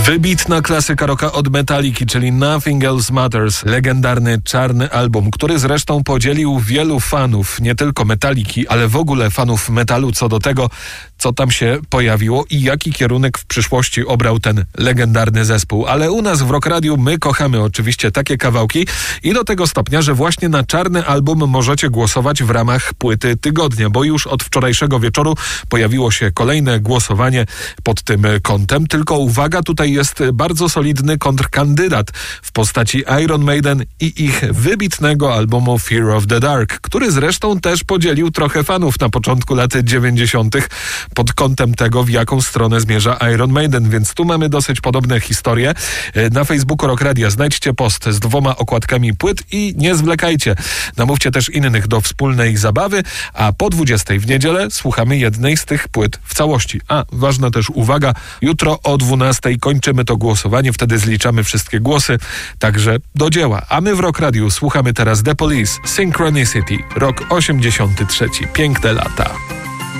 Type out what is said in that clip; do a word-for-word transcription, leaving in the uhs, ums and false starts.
Wybitna klasyka rocka od Metaliki, czyli Nothing Else Matters. Legendarny czarny album, który zresztą podzielił wielu fanów, nie tylko Metaliki, ale w ogóle fanów metalu co do tego, co tam się pojawiło i jaki kierunek w przyszłości obrał ten legendarny zespół. Ale u nas w Rock Radiu my kochamy oczywiście takie kawałki i do tego stopnia, że właśnie na czarny album możecie głosować w ramach płyty tygodnia, bo już od wczorajszego wieczoru pojawiło się kolejne głosowanie pod tym kątem. Tylko uwaga, tutaj jest bardzo solidny kontrkandydat w postaci Iron Maiden i ich wybitnego albumu Fear of the Dark, który zresztą też podzielił trochę fanów na początku lat dziewięćdziesiątych pod kątem tego, w jaką stronę zmierza Iron Maiden, więc tu mamy dosyć podobne historie. Na Facebooku Rock Radia znajdźcie post z dwoma okładkami płyt i nie zwlekajcie. Namówcie też innych do wspólnej zabawy, a po dwudziestej w niedzielę słuchamy jednej z tych płyt w całości. A, ważna też uwaga, jutro o dwunastej kończymy to głosowanie, wtedy zliczamy wszystkie głosy, także do dzieła. A my w Rock Radiu słuchamy teraz The Police, Synchronicity, rok osiemdziesiąty trzeci. Piękne lata.